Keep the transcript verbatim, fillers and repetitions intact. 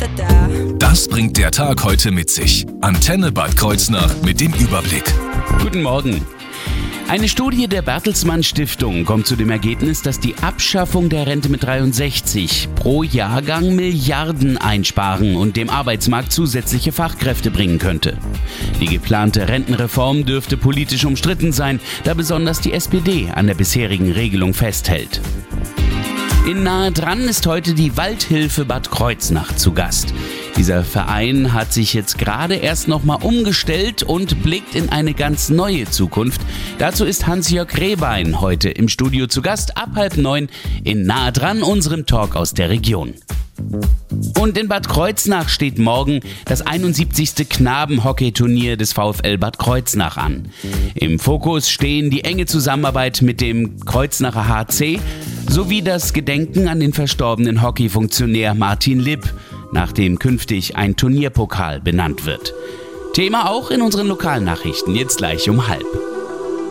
Das bringt der Tag heute mit sich. Antenne Bad Kreuznach mit dem Überblick. Guten Morgen. Eine Studie der Bertelsmann Stiftung kommt zu dem Ergebnis, dass die Abschaffung der Rente mit dreiundsechzig pro Jahrgang Milliarden einsparen und dem Arbeitsmarkt zusätzliche Fachkräfte bringen könnte. Die geplante Rentenreform dürfte politisch umstritten sein, da besonders die S P D an der bisherigen Regelung festhält. In Nahe dran ist heute die Waldhilfe Bad Kreuznach zu Gast. Dieser Verein hat sich jetzt gerade erst nochmal umgestellt und blickt in eine ganz neue Zukunft. Dazu ist Hans-Jörg Rehbein heute im Studio zu Gast, ab halb neun in Nahe dran, unserem Talk aus der Region. Und in Bad Kreuznach steht morgen das einundsiebzigste Knabenhockeyturnier des VfL Bad Kreuznach an. Im Fokus stehen die enge Zusammenarbeit mit dem Kreuznacher H C sowie das Gedenken an den verstorbenen Hockeyfunktionär Martin Lipp, nach dem künftig ein Turnierpokal benannt wird. Thema auch in unseren Lokalnachrichten, jetzt gleich um halb.